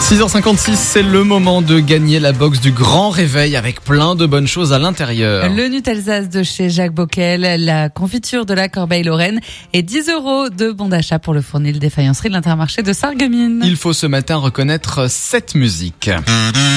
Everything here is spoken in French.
6h56, c'est le moment de gagner la box du Grand Réveil avec plein de bonnes choses à l'intérieur. Le Nutelzas de chez Jacques Bockel, la confiture de la Corbeille-Lorraine et 10 € de bon d'achat pour le fournil des faïenceries de l'Intermarché de Sarreguemines. Il faut ce matin reconnaître cette musique.